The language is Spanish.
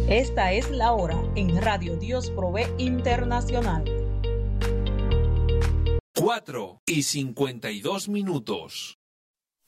Esta es la hora en Radio Dios Provee Internacional. 4:52.